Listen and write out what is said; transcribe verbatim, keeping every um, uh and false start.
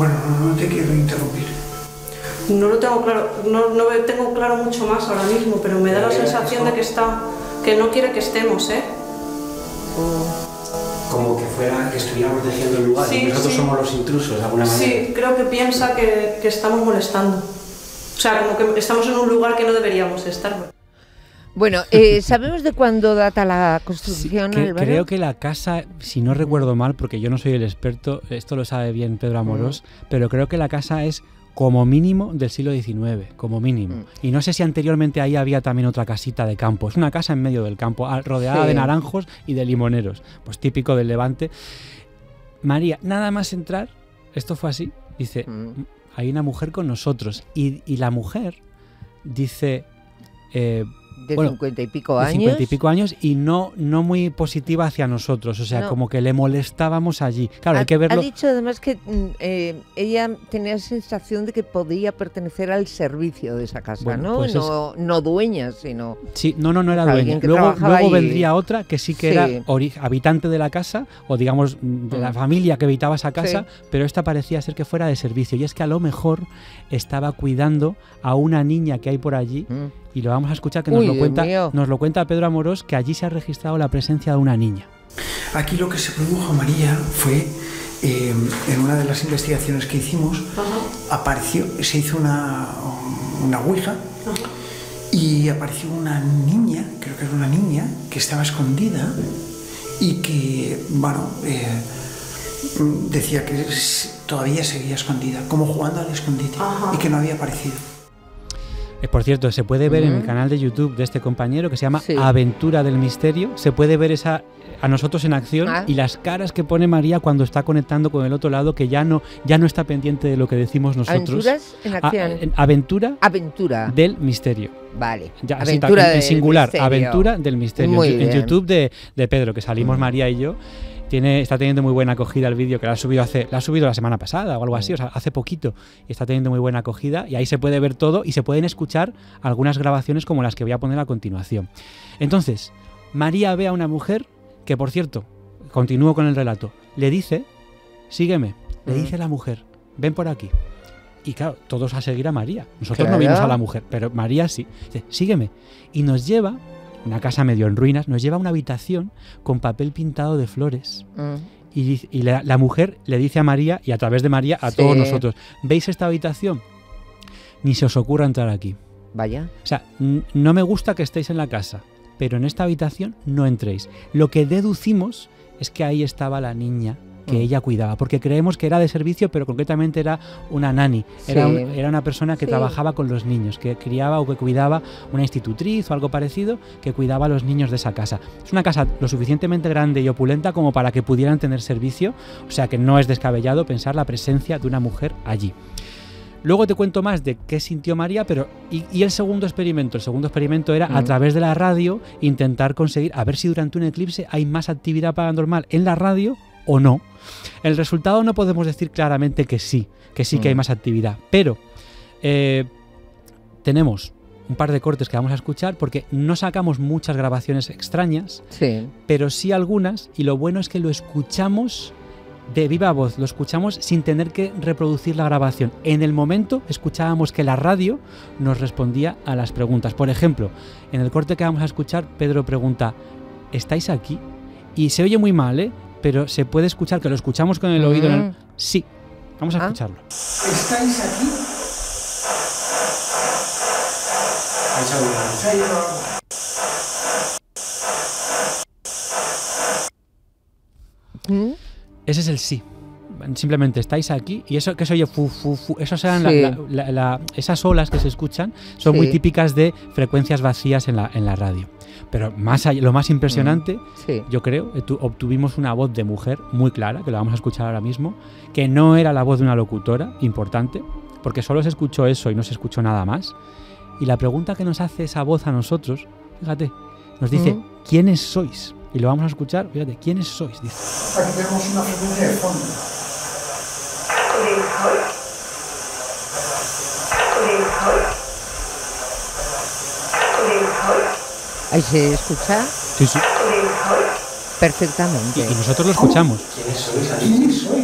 Bueno, no, no te quiero interrumpir. No lo tengo claro, no, no tengo claro mucho más ahora mismo, pero me da la sensación de que está, que no quiere que estemos, ¿eh? Como que fuera, que estuviéramos dejando el lugar, sí, y nosotros sí. somos los intrusos de alguna manera. Sí, creo que piensa que, que estamos molestando. O sea, como que estamos en un lugar que no deberíamos estar. Bueno, eh, ¿sabemos de cuándo data la construcción? Sí, que, Álvaro? creo que la casa, si no recuerdo mal, porque yo no soy el experto, esto lo sabe bien Pedro Amorós, mm. pero creo que la casa es como mínimo del siglo diecinueve, como mínimo. Mm. Y no sé si anteriormente ahí había también otra casita de campo. Es una casa en medio del campo, rodeada sí. de naranjos y de limoneros, pues típico del Levante. María, nada más entrar, esto fue así, dice, mm. hay una mujer con nosotros. Y, y la mujer dice... Eh, de bueno, cincuenta y pico de años. cincuenta y pico años y no, no muy positiva hacia nosotros, o sea, no. como que le molestábamos allí. Claro, ha, hay que verlo. Ha dicho además que eh, ella tenía la sensación de que podía pertenecer al servicio de esa casa, bueno, ¿no? Pues no, es... no dueña, sino... Sí, no, no, no era dueña. Luego, luego y... vendría otra que sí que sí. era habitante de la casa, o digamos, de la mm. familia que habitaba esa casa, sí. pero esta parecía ser que fuera de servicio. Y es que a lo mejor estaba cuidando a una niña que hay por allí, mm. y lo vamos a escuchar, que nos, Uy, lo cuenta, nos lo cuenta Pedro Amorós, que allí se ha registrado la presencia de una niña. Aquí lo que se produjo, María, fue, eh, en una de las investigaciones que hicimos, uh-huh. apareció, se hizo una, una ouija, uh-huh. y apareció una niña, creo que era una niña, que estaba escondida y que, bueno, eh, decía que todavía seguía escondida, como jugando al escondite, uh-huh. y que no había aparecido. Por cierto, se puede ver uh-huh. en el canal de YouTube de este compañero que se llama sí. Aventura del Misterio. Se puede ver esa a nosotros en acción ah. y las caras que pone María cuando está conectando con el otro lado, que ya no, ya no está pendiente de lo que decimos nosotros. ¿Aventuras en acción? A, en, aventura, aventura del Misterio. Vale. Ya, aventura así, en singular, misterio. Aventura del Misterio. Muy en, bien. en YouTube de, de Pedro, que salimos uh-huh. María y yo. Tiene, está teniendo muy buena acogida el vídeo, que lo ha subido hace, lo ha subido la semana pasada o algo así, o sea, hace poquito, y está teniendo muy buena acogida, y ahí se puede ver todo y se pueden escuchar algunas grabaciones como las que voy a poner a continuación. Entonces, María ve a una mujer que, por cierto, continúo con el relato, le dice, sígueme, le dice la mujer, ven por aquí. Y claro, todos a seguir a María. Nosotros claro. no vimos a la mujer, pero María sí. Dice, sígueme. Y nos lleva, una casa medio en ruinas, nos lleva a una habitación con papel pintado de flores. Mm. Y, y la, la mujer le dice a María, y a través de María a sí. todos nosotros, ¿veis esta habitación? Ni se os ocurra entrar aquí. Vaya. O sea, no me gusta que estéis en la casa, pero en esta habitación no entréis. Lo que deducimos es que ahí estaba la niña que mm. ella cuidaba, porque creemos que era de servicio, pero concretamente era una nani, sí. era, un, era una persona que sí. trabajaba con los niños, que criaba o que cuidaba, una institutriz o algo parecido, que cuidaba a los niños de esa casa. Es una casa lo suficientemente grande y opulenta como para que pudieran tener servicio, o sea que no es descabellado pensar la presencia de una mujer allí. Luego te cuento más de qué sintió María, pero y, y el segundo experimento. El segundo experimento era, mm. a través de la radio, intentar conseguir, a ver si durante un eclipse hay más actividad paranormal en la radio o no. El resultado no podemos decir claramente que sí, que sí mm. que hay más actividad, pero eh, tenemos un par de cortes que vamos a escuchar porque no sacamos muchas grabaciones extrañas, sí. pero sí algunas, y lo bueno es que lo escuchamos de viva voz, lo escuchamos sin tener que reproducir la grabación. En el momento escuchábamos que la radio nos respondía a las preguntas. Por ejemplo, en el corte que vamos a escuchar, Pedro pregunta, ¿estáis aquí? Y se oye muy mal, ¿eh? Pero se puede escuchar, que lo escuchamos con el oído. Mm. En el... Sí, vamos a ah. escucharlo. ¿Estáis aquí? ¿Mm? Ese es el sí. Simplemente estáis aquí, y eso que se oye fu, fu, fu, esas eran sí. la, la, la, la, esas olas que se escuchan son sí. muy típicas de frecuencias vacías en la, en la radio. Pero más allá, lo más impresionante, mm, sí. yo creo, tu, obtuvimos una voz de mujer muy clara, que la vamos a escuchar ahora mismo, que no era la voz de una locutora importante, porque solo se escuchó eso y no se escuchó nada más. Y la pregunta que nos hace esa voz a nosotros, fíjate, nos dice, mm. ¿quiénes sois? Y lo vamos a escuchar, fíjate, ¿quiénes sois? Dice. Aquí tenemos una frecuencia de fondo. ¿Ahí se escucha? Sí, sí. Perfectamente. Y, y nosotros lo escuchamos. ¿Quiénes sois? ¿Quiénes sois?